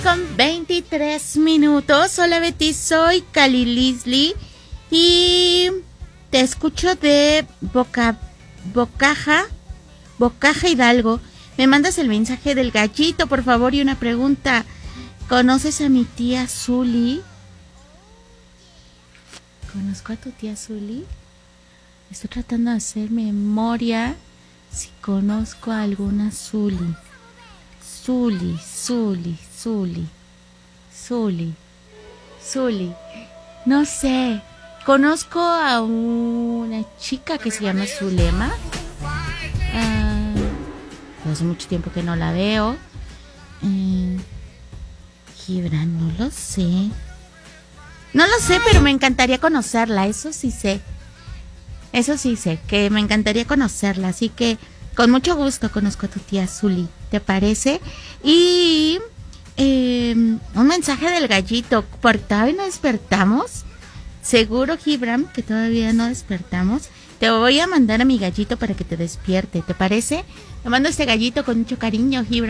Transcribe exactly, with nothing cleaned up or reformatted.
con veintitrés minutos. Hola Betty, soy Cali Lisli y te escucho de Boca, Bocaja, Bocaja Hidalgo. Me mandas el mensaje del gallito, por favor, y una pregunta. ¿Conoces a mi tía Zuli? ¿Conozco a tu tía Zuli? Estoy tratando de hacer memoria si conozco a alguna Zuli. Zuli, Zuli, Zuli, Zuli, Zuli. No sé. Conozco a una chica que se llama Zulema. Uh, hace mucho tiempo que no la veo. Eh, Gibran, no lo sé. No lo sé, pero me encantaría conocerla. Eso sí sé. Eso sí sé, que me encantaría conocerla. Así que con mucho gusto conozco a tu tía Zuli. ¿Te parece? Y eh, un mensaje del gallito. ¿Por todavía no despertamos? Seguro, Gibran, que todavía no despertamos. Te voy a mandar a mi gallito para que te despierte. ¿Te parece? Te mando este gallito con mucho cariño, Gibran.